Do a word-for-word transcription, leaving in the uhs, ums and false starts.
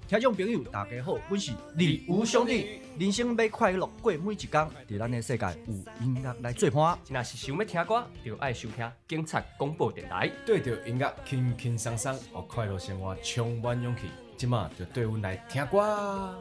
听众朋友，大家好，阮是李吴兄弟。人生要快乐过每一天，在咱的世界有音乐来做伴。 若是想要听歌，就爱收听警察广播电台。 对着音乐轻轻松松，互快乐生活充满勇气。即马就对阮来听歌。